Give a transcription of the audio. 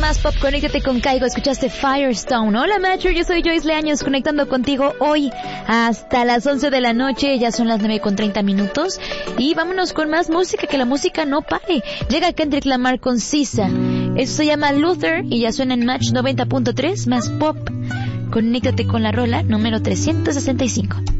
Más Pop, conéctate con Caigo. Escuchaste Firestone. Hola, Macho, yo soy Joyce Leaños, conectando contigo hoy hasta las 11 de la noche. Ya son las 9:30. Y vámonos con más música, que la música no pare. Llega Kendrick Lamar con Sisa. Eso se llama Luther y ya suena en Match 90.3 Más Pop. Conéctate con la rola número 365.